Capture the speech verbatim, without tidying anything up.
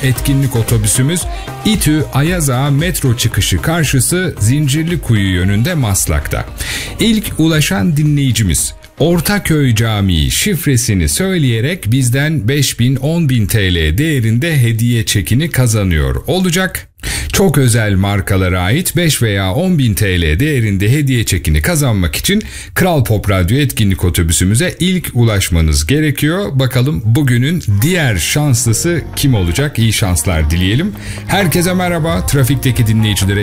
etkinlik otobüsümüz İTÜ Ayaz Ağa metro çıkışı karşısı Zincirlikuyu yönünde Maslak'ta. İlk ulaşan dinleyicimiz Ortaköy Camii şifresini söyleyerek bizden beş bin on bin T L değerinde hediye çekini kazanıyor olacak. Çok özel markalara ait beş veya on bin T L değerinde hediye çekini kazanmak için Kral Pop Radyo etkinlik otobüsümüze ilk ulaşmanız gerekiyor. Bakalım bugünün diğer şanslısı kim olacak? İyi şanslar dileyelim. Herkese merhaba. Trafikteki dinleyicilere